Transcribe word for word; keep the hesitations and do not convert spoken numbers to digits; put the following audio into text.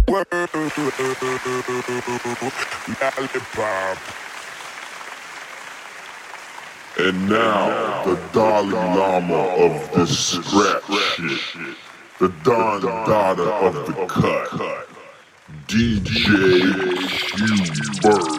Lollipop. And now, the Dalai Lama of this scrap shit. The Don Dada of the cut. D J Q Bird.